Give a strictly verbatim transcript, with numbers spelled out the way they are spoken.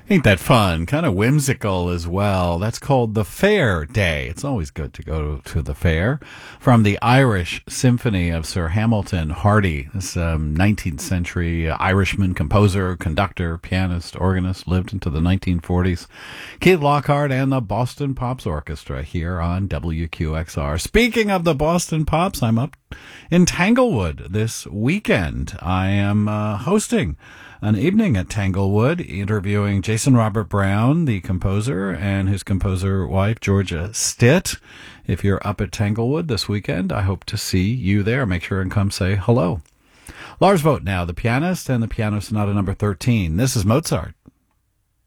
Ain't that fun? Kind of whimsical as well. That's called the Fair Day. It's always good to go to the fair. From the Irish Symphony of Sir Hamilton Hardy, this um, nineteenth century Irishman, composer, conductor, pianist, organist, lived into the nineteen forties. Keith Lockhart and the Boston Pops Orchestra here on W Q X R. Speaking of the Boston Pops, I'm up in Tanglewood this weekend. I am uh, hosting an evening at Tanglewood, interviewing Jason Robert Brown, the composer, and his composer wife, Georgia Stitt. If you're up at Tanglewood this weekend, I hope to see you there. Make sure and come say hello. Lars Vogt now, the pianist and the Piano Sonata number thirteen. This is Mozart.